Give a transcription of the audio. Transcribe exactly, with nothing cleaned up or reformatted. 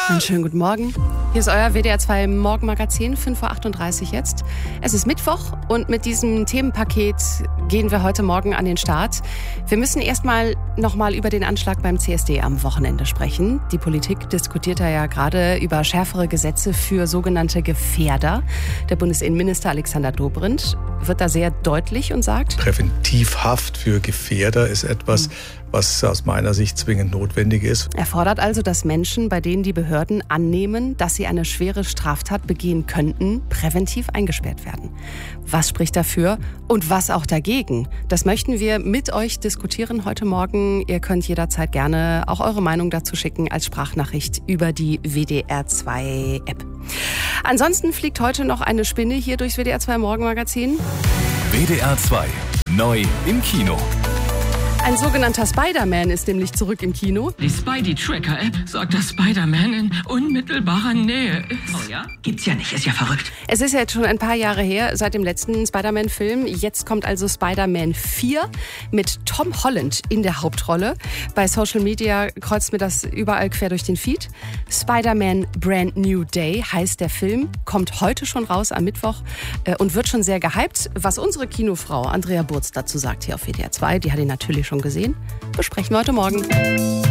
Einen schönen guten Morgen. Hier ist euer W D R zwei Morgenmagazin, fünf Uhr achtunddreißig jetzt. Es ist Mittwoch und mit diesem Themenpaket gehen wir heute Morgen an den Start. Wir müssen erstmal nochmal über den Anschlag beim C S D am Wochenende sprechen. Die Politik diskutiert da ja gerade über schärfere Gesetze für sogenannte Gefährder. Der Bundesinnenminister Alexander Dobrindt wird da sehr deutlich und sagt: Präventivhaft für Gefährder ist etwas, mhm. was aus meiner Sicht zwingend notwendig ist. Er fordert also, dass Menschen, bei denen die Behörden annehmen, dass sie eine schwere Straftat begehen könnten, präventiv eingesperrt werden. Was spricht dafür und was auch dagegen? Das möchten wir mit euch diskutieren heute Morgen. Ihr könnt jederzeit gerne auch eure Meinung dazu schicken als Sprachnachricht über die W D R zwei App. Ansonsten fliegt heute noch eine Spinne hier durchs W D R zwei Morgenmagazin. W D R zwei neu im Kino. Ein sogenannter Spider-Man ist nämlich zurück im Kino. Die Spidey-Tracker-App sagt, dass Spider-Man in unmittelbarer Nähe ist. Oh ja? Gibt's ja nicht, ist ja verrückt. Es ist ja jetzt schon ein paar Jahre her, seit dem letzten Spider-Man-Film. Jetzt kommt also Spider-Man vier mit Tom Holland in der Hauptrolle. Bei Social Media kreuzt mir das überall quer durch den Feed. Spider-Man Brand New Day heißt der Film, kommt heute schon raus am Mittwoch äh, und wird schon sehr gehypt. Was unsere Kinofrau Andrea Burz dazu sagt hier auf W D R zwei, die hat ihn natürlich schon gesehen, besprechen wir heute Morgen.